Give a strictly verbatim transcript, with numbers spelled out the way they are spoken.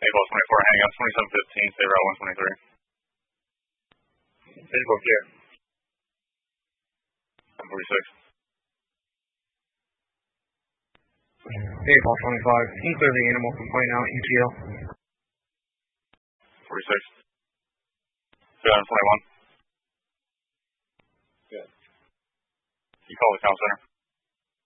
Ball twenty-four, hang up twenty-seven fifteen, stay route one twenty-three. Visual clear. one forty-six. Ball twenty-five, can you clear the animal from point out U T L? forty-six. two twenty-one. Good. You call the town center.